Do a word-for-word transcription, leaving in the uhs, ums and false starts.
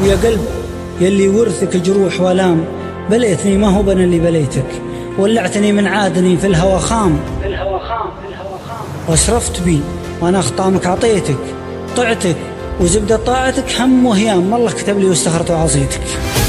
ويا قلب يلي ورثك جروح والام، بليتني ما هو بنا اللي بليتك، ولعتني من عادني في الهوى خام، في الهوى خام في الهوى خام واسرفت بي وانا اخطامك عطيتك، طعتك وزبدة طاعتك هم وهيام، والله كتب لي واستخرت وعصيتك.